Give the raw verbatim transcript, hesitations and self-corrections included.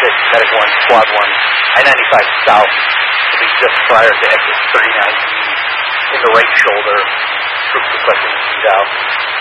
six, Medic one, Squad one, I ninety-five south will be just prior to exit thirty-nine E in the right shoulder. Troops requesting eval.